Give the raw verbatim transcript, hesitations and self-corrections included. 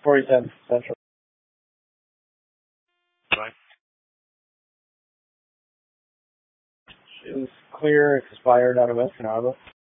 forty-seventh Central. Right. It was clear, expired out of West Narva.